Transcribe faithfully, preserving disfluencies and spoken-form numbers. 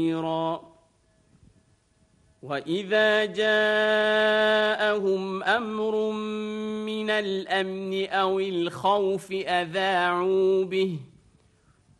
وإذا جاءهم أمر من الأمن أو الخوف أذاعوا به